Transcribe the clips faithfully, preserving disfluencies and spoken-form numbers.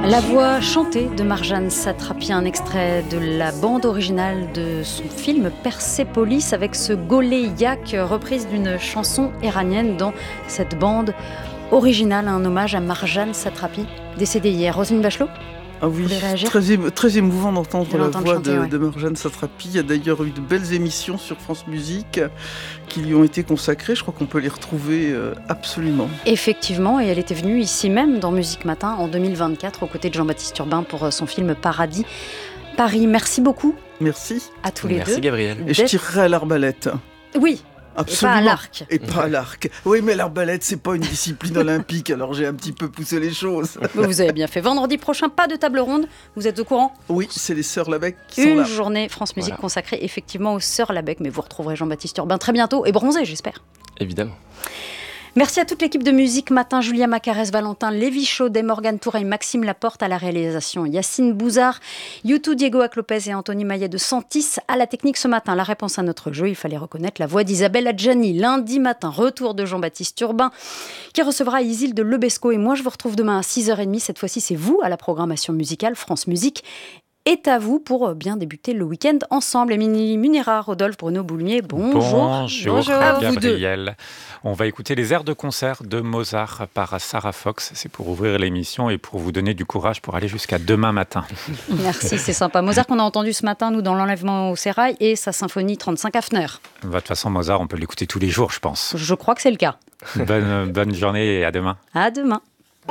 La voix chantée de Marjane Satrapi, un extrait de la bande originale de son film Persépolis avec ce Golé Yak, reprise d'une chanson iranienne dans cette bande originale, un hommage à Marjane Satrapi, décédée hier. Roselyne Bachelot ? Ah oui, très, émo- très émouvant d'entendre la voix chanter, de, ouais. de Marjane Satrapi. Il y a d'ailleurs eu de belles émissions sur France Musique qui lui ont été consacrées. Je crois qu'on peut les retrouver euh, absolument. Effectivement, et elle était venue ici même dans Musique Matin en deux mille vingt-quatre aux côtés de Jean-Baptiste Urbain pour son film Paradis Paris. Merci beaucoup. Merci. À tous les Merci deux. Merci Gabriel. Et je tirerai à l'arbalète. Oui. Absolument. Et pas à l'arc. Et pas à l'arc. Oui, mais l'arbalète, c'est pas une discipline olympique, alors j'ai un petit peu poussé les choses. Vous avez bien fait. Vendredi prochain, pas de table ronde. Vous êtes au courant ? Oui, c'est les Sœurs Labec qui une sont là. Une journée France Musique voilà. consacrée effectivement aux Sœurs Labec, mais vous retrouverez Jean-Baptiste Urbain très bientôt et bronzé, j'espère. Évidemment. Merci à toute l'équipe de Musique Matin, Julia Macarès, Valentin Lévy-Chaudet, Morgane Touraine, Maxime Laporte à la réalisation, Yacine Bouzard, Youtou Diego Aclopez et Anthony Maillet de Santis à la technique ce matin. La réponse à notre jeu, il fallait reconnaître la voix d'Isabelle Adjani. Lundi matin, retour de Jean-Baptiste Urbain qui recevra Isilde Lebesco et moi je vous retrouve demain à six heures trente. Cette fois-ci, c'est vous à la programmation musicale France Musique. est à vous pour bien débuter le week-end ensemble. Émilie Munera, Rodolphe, Bruno Boulmier, bonjour. Bonjour, bonjour à vous deux. Gabriel. On va écouter les airs de concert de Mozart par Sarah Fox. C'est pour ouvrir l'émission et pour vous donner du courage pour aller jusqu'à demain matin. Merci, c'est sympa. Mozart qu'on a entendu ce matin, nous, dans l'enlèvement au sérail et sa symphonie trente-cinq Hafner. De toute façon, Mozart, on peut l'écouter tous les jours, je pense. Je crois que c'est le cas. Bonne, bonne journée et à demain. À demain.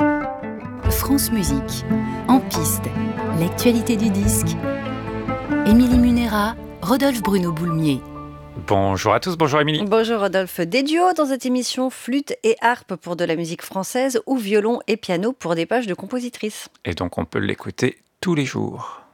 France Musique, en piste, l'actualité du disque. Émilie Munera, Rodolphe Bruno Boulmier. Bonjour à tous, bonjour Émilie. Bonjour Rodolphe. Des duos dans cette émission, flûte et harpe pour de la musique française ou violon et piano pour des pages de compositrices. Et donc on peut l'écouter tous les jours.